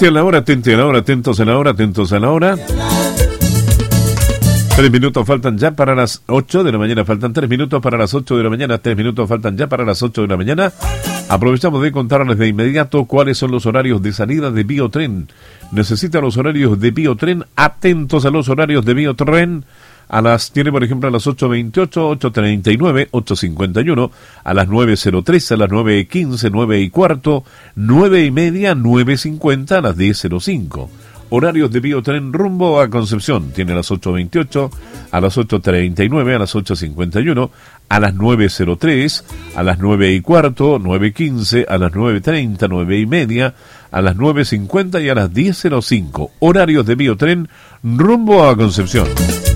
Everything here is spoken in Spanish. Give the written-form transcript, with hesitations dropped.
Atente a la hora, atente a la hora, atentos a la hora, atentos a la hora. 3 minutos faltan ya para las 8 de la mañana, faltan 3 minutos para las 8 de la mañana, 3 minutos faltan ya para las 8 de la mañana. Aprovechamos de contarles de inmediato cuáles son los horarios de salida de Biotren. Necesita los horarios de Biotren, atentos a los horarios de Biotren. Tiene por ejemplo a las 8:28, 8:39, 8:51, a las 9:03, a las 9:15, 9:15, 9:30, 9:50, a las 10:05. Horarios de Biotren rumbo a Concepción. Tiene a las 8:28, a las 8:39, a las 8:51, a las 9:03, a las 9:15, 9:15, a las 9:30, 9:30, a las 9:50 y a las 10:05. Horarios de Biotren rumbo a Concepción.